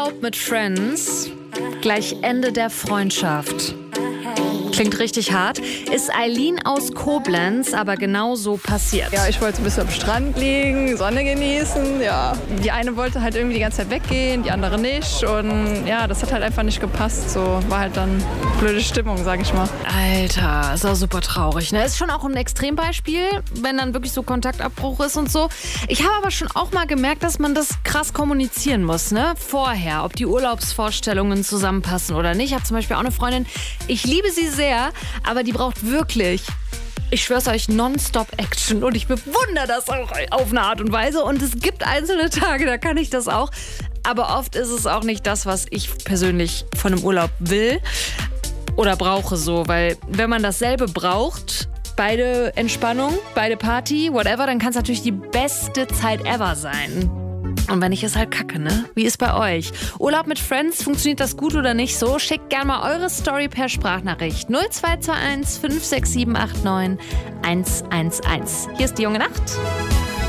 Urlaub mit Friends gleich Ende der Freundschaft. Klingt richtig hart. Ist Eileen aus Koblenz aber genau so passiert. Ja, ich wollte ein bisschen am Strand liegen, Sonne genießen, ja. Die eine wollte halt irgendwie die ganze Zeit weggehen, die andere nicht. Und ja, das hat halt einfach nicht gepasst. So war halt dann blöde Stimmung, sag ich mal. Alter, ist auch super traurig. Ne? Ist schon auch ein Extrembeispiel, wenn dann wirklich so Kontaktabbruch ist und so. Ich habe aber schon auch mal gemerkt, dass man das krass kommunizieren muss, ne? Vorher, ob die Urlaubsvorstellungen zusammenpassen oder nicht. Ich habe zum Beispiel auch eine Freundin, ich liebe sie sehr, aber die braucht wirklich, ich schwör's euch, nonstop Action. Und ich bewundere das auch auf eine Art und Weise. Und es gibt einzelne Tage, da kann ich das auch. Aber oft ist es auch nicht das, was ich persönlich von einem Urlaub will oder brauche so. Weil wenn man dasselbe braucht, beide Entspannung, beide Party, whatever, dann kann es natürlich die beste Zeit ever sein. Und wenn nicht, ist halt kacke, ne? Wie ist bei euch? Urlaub mit Friends, funktioniert das gut oder nicht so? Schickt gerne mal eure Story per Sprachnachricht. 0221 56789 111. Hier ist die junge Nacht.